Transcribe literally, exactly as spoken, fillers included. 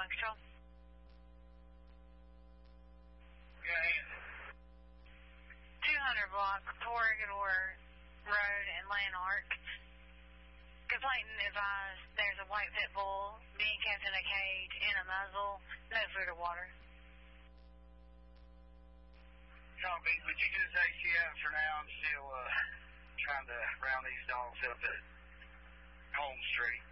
one control. Yeah, two hundred block, Corridor Road in Lanark. Complainant advised there's a white pit bull being kept in a cage in a muzzle, no food or water. Copy. Would you just A C out for now? I'm still uh, trying to round these dogs up at Home Street.